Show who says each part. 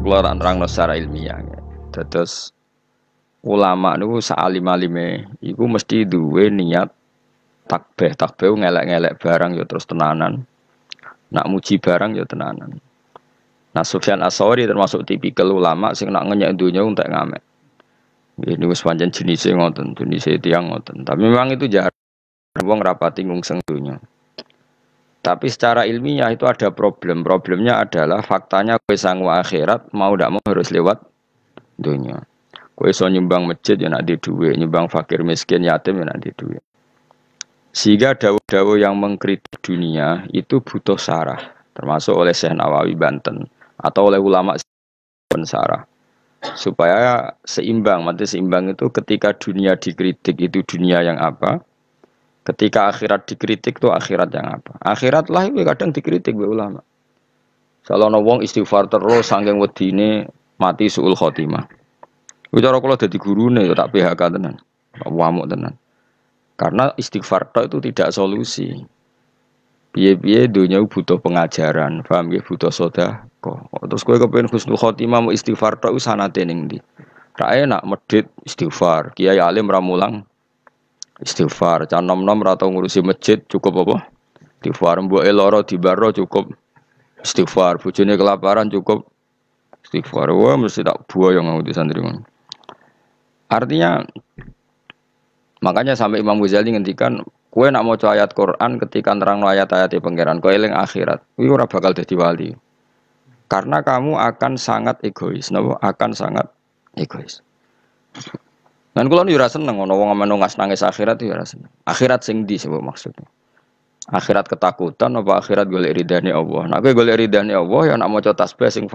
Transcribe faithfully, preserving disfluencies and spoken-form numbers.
Speaker 1: kula tak nerangno secara ilmiah. Terus ulama niku saalim-alime iku mesti duwe niat takbih. Takbih ngelek-ngelek barang ya terus tenanan. Nak muji barang ya tenanan. Nah Sufyan Ats-Tsauri termasuk tipikal ulama sing nak ngenyek dunya untuk ngamek. Ini wis pancen jenise ngoten, jenise tiyang ngoten. Tapi memang itu jarang wong rapati ngungseng dunya. Tapi secara ilmiah itu ada problem. Problemnya adalah faktanya kowe sangu akhirat mau ndak mau harus lewat dunia. Kowe iso nyumbang masjid ya nak di duit, nyumbang fakir miskin yatim ya nak di duit. Sehingga dawuh-dawuh yang mengkritik dunia itu butuh sarah, termasuk oleh Syekh Nawawi Banten atau oleh ulama pensarah. Supaya seimbang, mati seimbang itu ketika dunia dikritik itu dunia yang apa? Ketika akhirat dikritik itu akhirat yang apa? Akhirat lah itu kadang dikritik oleh ulama. Kalau ana wong istighfar terus saking wedine mati suul khotimah. Kuwi cara kula dadi gurune ya tak P H K tenan. Wamuk tenan. Karena istighfar itu tidak solusi. Piye-piye dunya butuh pengajaran, paham nggih, butuh sedekah. Terus kowe kepengin husnul khotimah mau istighfar tok sanate ning ndi? Ra enak medhit istighfar, kiai alim ra mulang istighfar, can nom-nom ra tau ngurusi masjid cukup apa? Istighfar, mboke lara dibaro cukup istighfar, bojone kelaparan cukup istighfar. Wah mesti tak buaya ngawuti santri ngono. Artinya makanya sampai Imam Ghazali ngendikan kowe nak maca ayat Quran ketika nerangno ayat-ayat pangeran kowe eling akhirat, kuwi ora bakal dadi wali. Karena kamu akan sangat egois, napa? Akan sangat egois. Dan kula yo ora seneng ana wong ameno ngas nangis akhirat yo ora seneng. Akhirat sing ndi sebab maksudnya? Akhirat ketakutan apa akhirat golek ridane Allah? Nek kowe golek ridane Allah ya nak maca tasbih sing